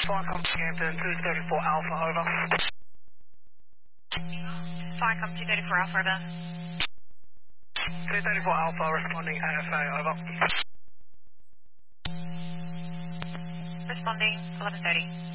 Farcom Hampton 234 Alpha, over. Farcom 234 Alpha, over. 234 Alpha responding AFA, over. Responding 1130.